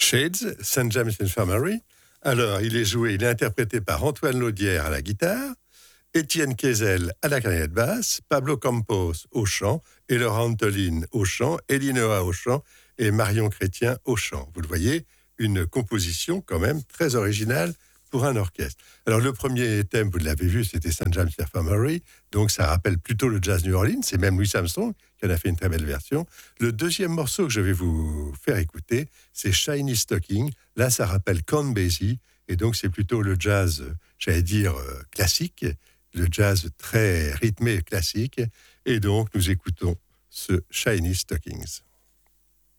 Shades, St. James Infirmary. Alors, il est interprété par Antoine Laudière à la guitare, Étienne Kézel à la clarinette basse, Pablo Campos au chant, et Laurent Antolin au chant, Elinoa au chant et Marion Chrétien au chant. Vous le voyez, une composition quand même très originale pour un orchestre. Alors le premier thème, vous l'avez vu, c'était St. James Infirmary, donc ça rappelle plutôt le jazz New Orleans, c'est même Louis Armstrong qui en a fait une très belle version. Le deuxième morceau que je vais vous faire écouter, c'est Shiny Stocking. Là, ça rappelle Count Basie, et donc c'est plutôt le jazz, j'allais dire, classique, le jazz très rythmé et classique, et donc nous écoutons ce Shiny Stockings.